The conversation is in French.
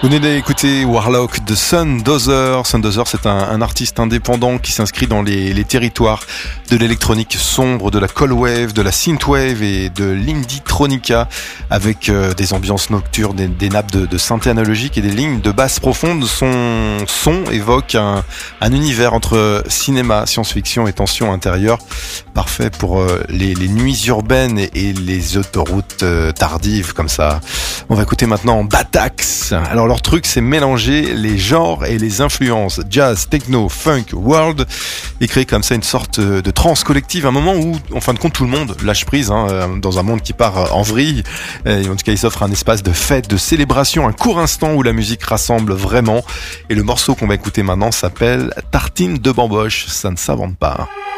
Vous venez d'écouter Warlock de Sundozer. Sundozer, c'est un artiste indépendant qui s'inscrit dans les territoires de l'électronique sombre, de la cold wave, de la synthwave et de l'inditronica, avec des ambiances nocturnes, des nappes de synthé analogique et des lignes de basse profonde. Son son évoque un univers entre cinéma, science-fiction et tension intérieure, parfait pour les nuits urbaines et les autoroutes tardives comme ça. On va écouter maintenant Batax. Alors leur truc, c'est mélanger les genres et les influences jazz, techno, funk, world, et créer comme ça une sorte de trance collective, un moment où en fin de compte tout le monde lâche prise dans un monde qui part en vrille. Et en tout cas, il s'offre un espace de fête, de célébration, un court instant où la musique rassemble vraiment. Et le morceau qu'on va écouter maintenant s'appelle Tartine de bamboche, ça ne s'invente pas.